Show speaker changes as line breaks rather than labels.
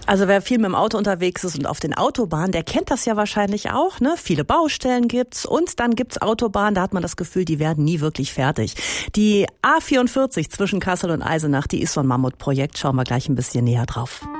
Also wer viel mit dem Auto unterwegs ist und auf den Autobahnen, der kennt das ja wahrscheinlich auch, ne? Viele Baustellen gibt's und dann gibt's Autobahnen, da hat man das Gefühl, die werden nie wirklich fertig. Die A44 zwischen Kassel und Eisenach, die ist so ein Mammutprojekt. Schauen wir gleich ein bisschen näher drauf.